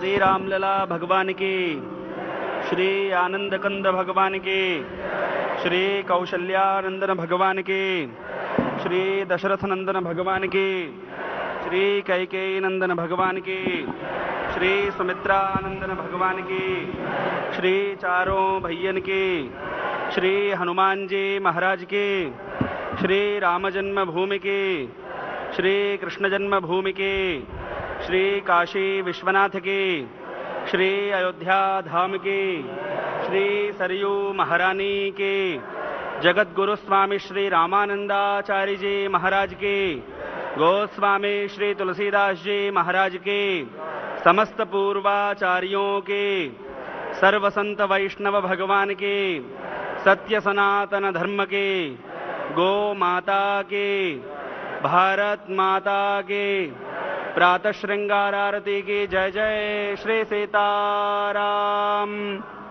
श्री रामलला भगवान की, श्री आनंद कंद भगवान की, श्री कौशल्यानंदन भगवान की, श्री दशरथ नंदन भगवान की, श्री कैकेयी नंदन भगवान की, श्री सुमित्रानंदन भगवान की, श्री चारों भैयन की, श्री हनुमान जी महाराज की, श्री राम जन्म भूमि की, श्री कृष्ण जन्म भूमि की, श्री काशी विश्वनाथ की, श्री अयोध्या धाम की, श्री सरयू महारानी की, जगत गुरु स्वामी श्री रामानंदाचार्य जी महाराज की, गोस्वामी श्री तुलसीदास जी महाराज की, समस्त पूर्वाचार्यों की, सर्व संत वैष्णव भगवान की, सत्य सनातन धर्म की, गो माता की, भारत माता की, प्रातः श्रृंगार आरती की। जय जय श्री सीताराम।